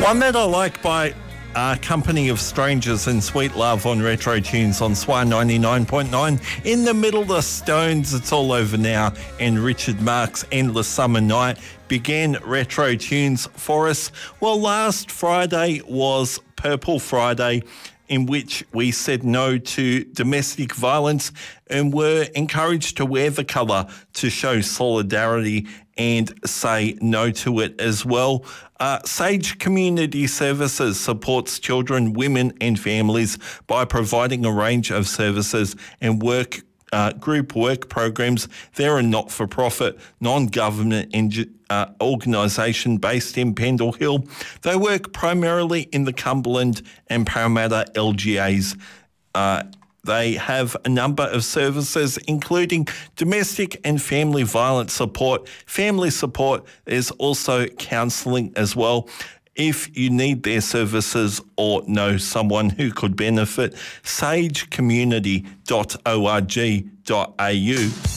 One that I like by Company of Strangers and Sweet Love on Retro Tunes on SWAR 99.9. In the middle, the Stones, It's All Over Now, and Richard Marx' Endless Summer Night began Retro Tunes for us. Well, last Friday was Purple Friday, in which we said no to domestic violence and were encouraged to wear the colour to show solidarity and say no to it as well. Sage Community Services supports children, women and families by providing a range of services and group work programs. They're a not-for-profit, non-government organisation based in Pendle Hill. They work primarily in the Cumberland and Parramatta LGAs. They have a number of services, including domestic and family violence support, family support. There's also counselling as well. If you need their services or know someone who could benefit, sagecommunity.org.au.